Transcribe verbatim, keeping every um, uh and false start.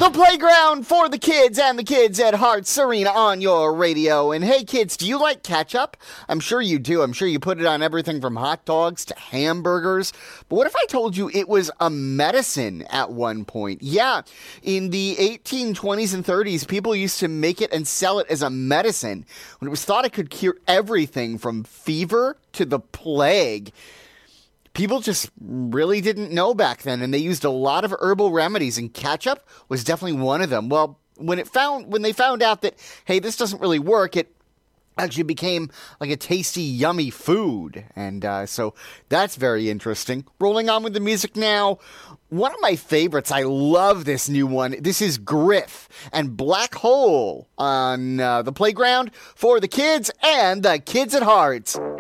The playground for the kids and the kids at heart. Serena on your radio. And hey, kids, do you like ketchup? I'm sure you do. I'm sure you put it on everything from hot dogs to hamburgers. But what if I told you it was a medicine at one point? Yeah, in the eighteen twenties and thirties, people used to make it and sell it as a medicine when it was thought it could cure everything from fever to the plague. People just really didn't know back then, and they used a lot of herbal remedies, and ketchup was definitely one of them. Well, when it found when they found out that, hey, this doesn't really work, it actually became like a tasty, yummy food. And uh, so that's very interesting. Rolling on with the music now. One of my favorites, I love this new one. This is Griff and Black Hole on uh, the playground for the kids and the kids at heart.